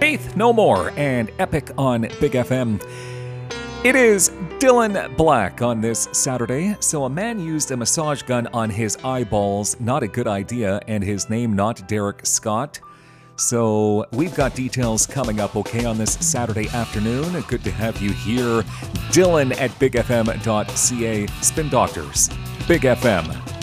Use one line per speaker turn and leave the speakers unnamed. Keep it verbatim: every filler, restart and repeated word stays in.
Faith No More and Epic on Big F M. It is Dylan Black on this Saturday. So a man used a massage gun on his eyeballs. Not a good idea, and his name not Derek Scott. So we've got details coming up, okay, on this Saturday afternoon. Good to have you here. Dylan at big f m dot c a. Spin Doctors, Big F M.